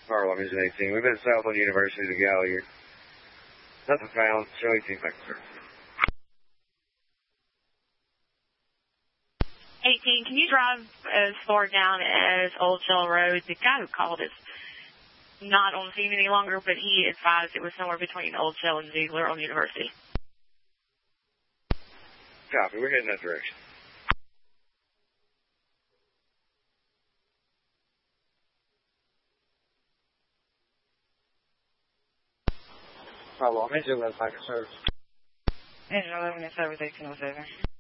Farwell, Mission 18. We've been south on University to Gallagher. Nothing found. Show 18, thanks, sir. 18, can you drive as far down as Old Shell Road? The guy who called is not on the scene any longer, but he advised it was somewhere between Old Shell and Ziegler on University. Copy. We're heading that direction. Farwell, Mission 11, thanks, sir. Engine 11 is over 1807.